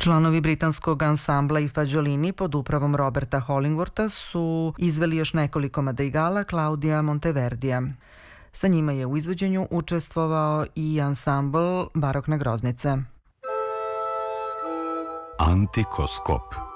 Članovi britanskog ansambla I Fagiolini pod upravom Roberta Hollingwortha su izveli još nekoliko madrigala Claudia Monteverdija. Sa njima je u izvođenju učestvovao i ansambl Barokna groznica. Antikoskop.